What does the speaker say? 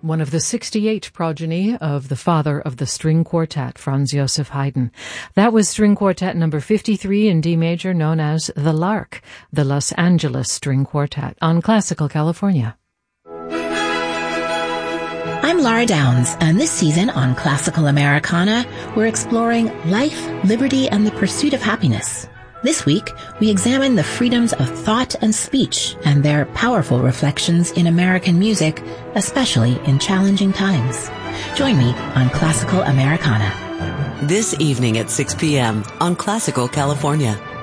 one of the 68 progeny of the father of the string quartet, Franz Joseph Haydn. That was string quartet number 53 in D major, known as the Lark, the Los Angeles String Quartet, on Classical California. I'm Laura Downs, and this season on Classical Americana, we're exploring life, liberty, and the pursuit of happiness. This week, we examine the freedoms of thought and speech and their powerful reflections in American music, especially in challenging times. Join me on Classical Americana. This evening at 6 p.m. on Classical California.